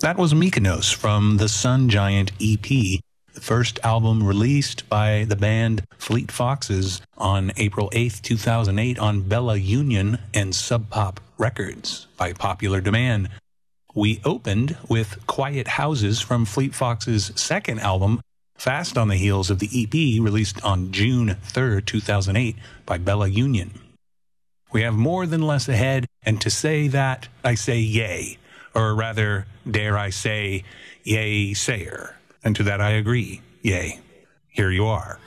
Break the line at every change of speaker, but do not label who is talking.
That was Mykonos from the Sun Giant EP, the first album released by the band Fleet Foxes on April 8th, 2008 on Bella Union and Sub Pop Records by popular demand. We opened with Quiet Houses from Fleet Foxes' second album, fast on the heels of the EP released on June 3rd, 2008 by Bella Union. We have more than less ahead, and to say that, I say yay, or rather, dare I say, yay sayer. And to that I agree, yay. Here you are.